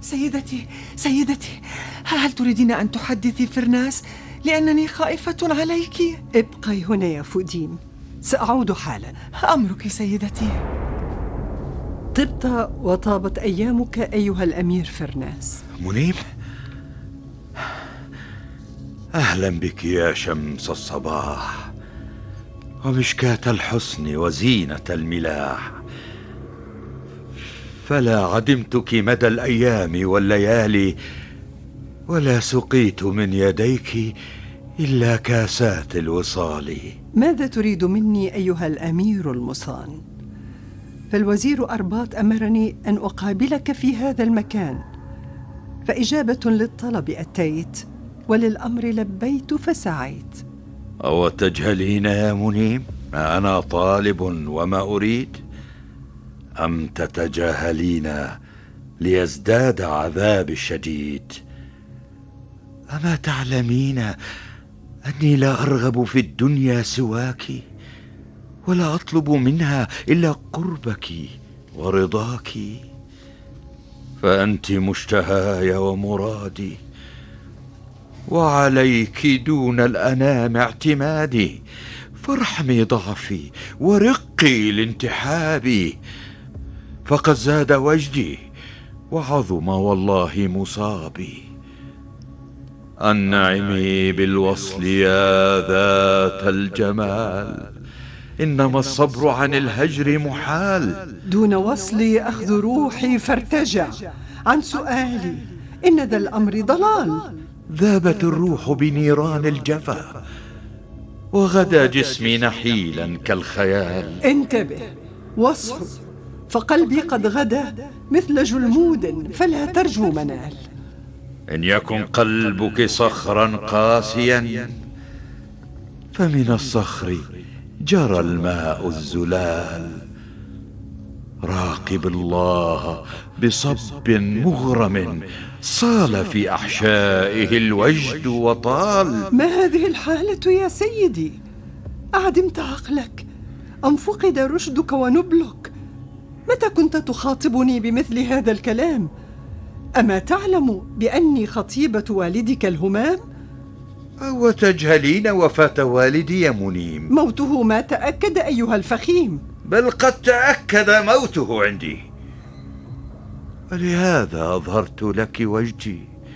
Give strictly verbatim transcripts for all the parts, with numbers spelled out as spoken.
سيدتي سيدتي، هل تريدين أن تحدثي فرناس؟ لأنني خائفة عليك. ابقي هنا يا فودين، سأعود حالا. أمرك سيدتي. طبت وطابت أيامك أيها الأمير فرناس. منيم، أهلا بك يا شمس الصباح ومشكاة الحسن وزينة الملاح. فلا عدمتك مدى الأيام والليالي، ولا سقيت من يديك إلا كاسات الوصال. ماذا تريد مني أيها الأمير المصان؟ فالوزير أرباط أمرني أن أقابلك في هذا المكان، فإجابة للطلب أتيت وللأمر لبيت فسعيت. أو تجهلين يا منيم ما أنا طالب وما أريد، أم تتجاهلين ليزداد عذابي الشديد؟ أما تعلمين أني لا أرغب في الدنيا سواك، ولا أطلب منها إلا قربك ورضاك، فأنت مشتهاي ومرادي، وعليك دون الأنام اعتمادي، فارحمي ضعفي ورقي لانتحابي، فقد زاد وجدي وعظم والله مصابي. أنعمي بالوصل يا ذات الجمال، إنما الصبر عن الهجر محال. دون وصلي أخذ روحي فارتجع عن سؤالي، إن ذا الأمر ضلال. ذابت الروح بنيران الجفا، وغدا جسمي نحيلا كالخيال. انتبه واصحب، فقلبي قد غدا مثل جلمود، فلا ترجو منال. إن يكن قلبك صخرا قاسيا، فمن الصخر جرى الماء الزلال. راقب الله بصب مغرم، صال في أحشائه الوجد وطال. ما هذه الحالة يا سيدي؟ أعدمت عقلك أم فقد رشدك ونبلك؟ متى كنت تخاطبني بمثل هذا الكلام؟ أما تعلم بأني خطيبة والدك الهمام؟ أو تجهلين وفاة والدي يا منيم؟ موته ما تأكد أيها الفخيم، بل قد تأكد موته عندي، ولهذا أظهرت لك وجدي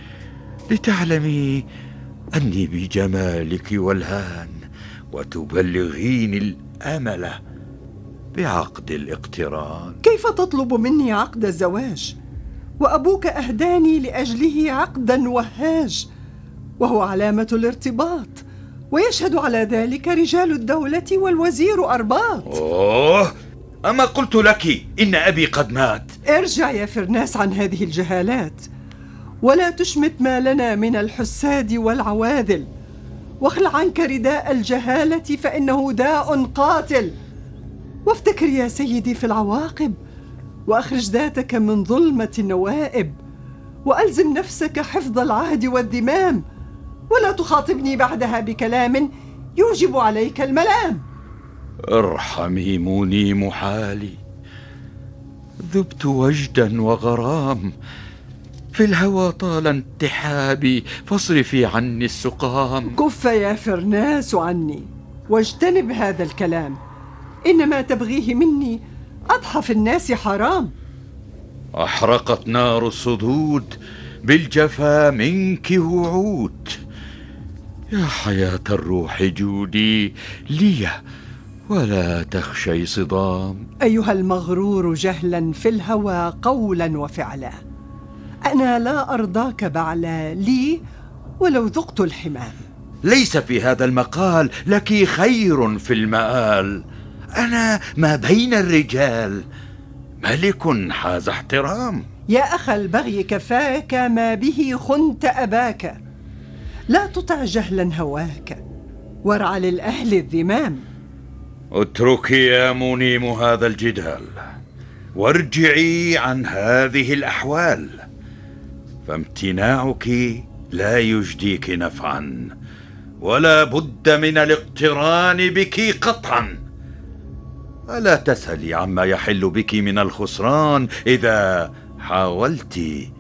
لتعلمي أني بجمالك والهان، وتبلغيني الأمل بعقد الاقتران. كيف تطلب مني عقد الزواج وأبوك أهداني لأجله عقدا وهاج، وهو علامة الارتباط، ويشهد على ذلك رجال الدولة والوزير أرباط. أوه، أما قلت لك إن أبي قد مات؟ ارجع يا فرناس عن هذه الجهالات، ولا تشمت ما لنا من الحساد والعواذل، واخلع عنك رداء الجهالة فإنه داء قاتل. وافتكر يا سيدي في العواقب، وأخرج ذاتك من ظلمة النوائب، وألزم نفسك حفظ العهد والذمام، ولا تخاطبني بعدها بكلام يوجب عليك الملام. ارحمي منيم حالي، ذبت وجدا وغرام، في الهوى طال انتحابي، فاصرفي عني السقام. كف يا فرناس عني واجتنب هذا الكلام، إنما تبغيه مني أضحى في الناس حرام. أحرقت نار الصدود بالجفا منك وعود، يا حياة الروح جودي لي ولا تخشي صدام. أيها المغرور جهلا في الهوى قولا وفعلا، أنا لا أرضاك بعلا لي ولو ذقت الحمام. ليس في هذا المقال لك خير في المآل، أنا ما بين الرجال ملك حاز احترام. يا أخا البغي كفاك ما به خنت أباك، لا تطع جهلا هواك وارع للأهل الذمام. اتركي يا منيم هذا الجدال، وارجعي عن هذه الأحوال، فامتناعك لا يجديك نفعا، ولا بد من الاقتران بك قطعا. ولا تسألي عما يحل بك من الخسران إذا حاولت